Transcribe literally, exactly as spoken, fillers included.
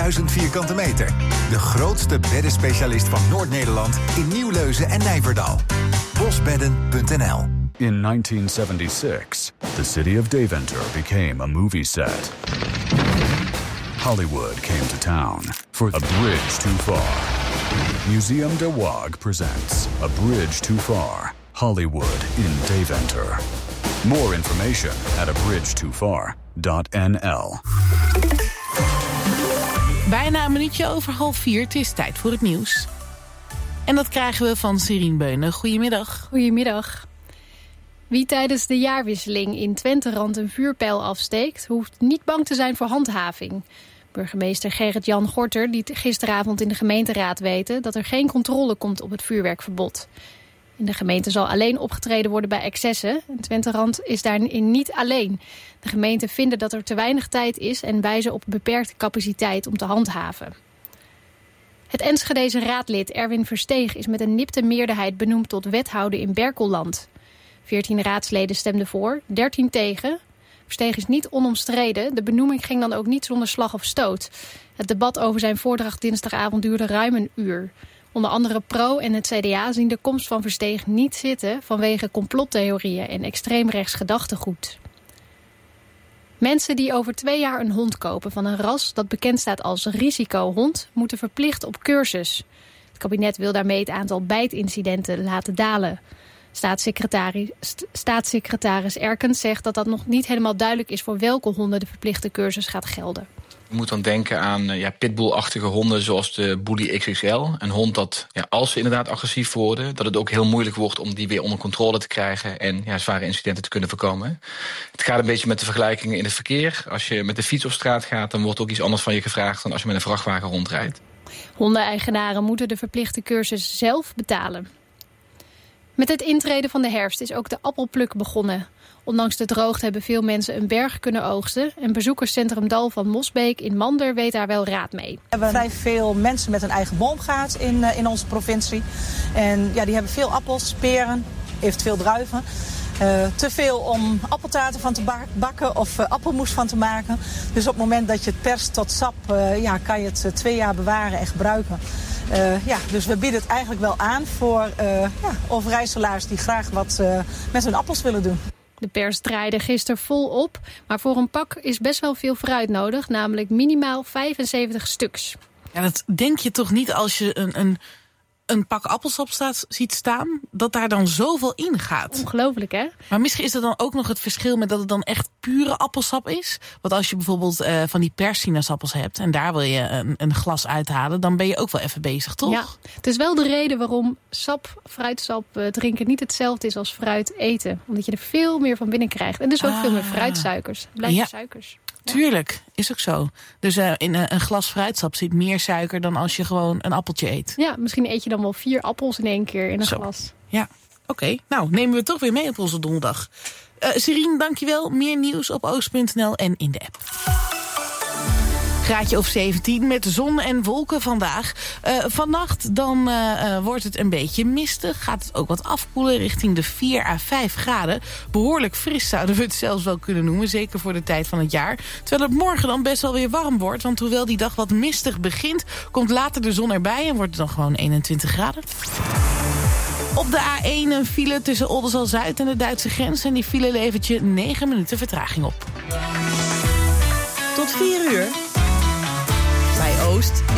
duizend vierkante meter. De grootste beddenspecialist van Noord-Nederland in Nieuwleuzen en Nijverdal. bosbedden punt n l. In nineteen seventy-six, the city of Deventer became a movie set. Hollywood came to town for A Bridge Too Far. Museum de Waag presents A Bridge Too Far, Hollywood in Deventer. More information at a bridge too far dot n l. Bijna een minuutje over half vier. Het is tijd voor het nieuws. En dat krijgen we van Serien Beunen. Goedemiddag. Goedemiddag. Wie tijdens de jaarwisseling in Twenterand een vuurpijl afsteekt, hoeft niet bang te zijn voor handhaving. Burgemeester Gerrit-Jan Gorter liet gisteravond in de gemeenteraad weten dat er geen controle komt op het vuurwerkverbod. In de gemeente zal alleen opgetreden worden bij excessen. En Twenterand is daarin niet alleen. De gemeenten vinden dat er te weinig tijd is en wijzen op beperkte capaciteit om te handhaven. Het Enschedese raadlid Erwin Versteeg is met een nipte meerderheid benoemd tot wethouder in Berkelland. Veertien raadsleden stemden voor, dertien tegen. Versteeg is niet onomstreden. De benoeming ging dan ook niet zonder slag of stoot. Het debat over zijn voordracht dinsdagavond duurde ruim een uur. Onder andere Pro en het C D A zien de komst van Versteeg niet zitten vanwege complottheorieën en extreemrechts gedachtegoed. Mensen die over twee jaar een hond kopen van een ras dat bekend staat als risicohond, moeten verplicht op cursus. Het kabinet wil daarmee het aantal bijtincidenten laten dalen. Staatssecretaris, staatssecretaris Erkens zegt dat dat nog niet helemaal duidelijk is voor welke honden de verplichte cursus gaat gelden. Je moet dan denken aan ja, pitbull-achtige honden zoals de Bully X X L. Een hond dat, ja, als ze inderdaad agressief worden, dat het ook heel moeilijk wordt om die weer onder controle te krijgen en ja, zware incidenten te kunnen voorkomen. Het gaat een beetje met de vergelijkingen in het verkeer. Als je met de fiets op straat gaat, dan wordt ook iets anders van je gevraagd dan als je met een vrachtwagen rondrijdt. Hondeneigenaren moeten de verplichte cursus zelf betalen. Met het intreden van de herfst is ook de appelpluk begonnen. Ondanks de droogte hebben veel mensen een berg kunnen oogsten. En bezoekerscentrum Dal van Mosbeek in Mander weet daar wel raad mee. We hebben vrij veel mensen met een eigen boomgaard in, uh, in onze provincie. En ja, die hebben veel appels, peren, eventueel druiven. Uh, te veel om appeltaarten van te bakken of uh, appelmoes van te maken. Dus op het moment dat je het perst tot sap, uh, ja, kan je het uh, twee jaar bewaren en gebruiken. Uh, ja, dus we bieden het eigenlijk wel aan voor uh, ja, Overijsselaars die graag wat uh, met hun appels willen doen. De pers draaide gisteren vol op, maar voor een pak is best wel veel fruit nodig, namelijk minimaal vijfenzeventig stuks. Ja, dat denk je toch niet als je een, een, een pak appelsap staat, ziet staan, dat daar dan zoveel in gaat. Ongelooflijk, hè? Maar misschien is er dan ook nog het verschil met dat het dan echt pure appelsap is. Want als je bijvoorbeeld uh, van die persinaasappels hebt en daar wil je een, een glas uithalen, dan ben je ook wel even bezig, toch? Ja, het is wel de reden waarom sap, fruitsap uh, drinken niet hetzelfde is als fruit eten. Omdat je er veel meer van binnen krijgt. En dus ook ah. veel meer fruitsuikers. Blijven ja. suikers. Ja. Tuurlijk, is ook zo. Dus uh, in uh, een glas fruitsap zit meer suiker dan als je gewoon een appeltje eet. Ja, misschien eet je dan wel vier appels in één keer in een zo. glas. Ja, oké. Okay. Nou, nemen we het toch weer mee op onze donderdag. Uh, Serien, dankjewel. Meer nieuws op oost punt n l en in de app. Graadje of zeventien met zon en wolken vandaag. Uh, vannacht dan uh, uh, wordt het een beetje mistig. Gaat het ook wat afkoelen richting de vier à vijf graden. Behoorlijk fris zouden we het zelfs wel kunnen noemen. Zeker voor de tijd van het jaar. Terwijl het morgen dan best wel weer warm wordt. Want hoewel die dag wat mistig begint, komt later de zon erbij en wordt het dan gewoon eenentwintig graden. Op de A één een file tussen Oldenzaal-Zuid en de Duitse grens. En die file levert je negen minuten vertraging op. Tot vier uur. Bij Oost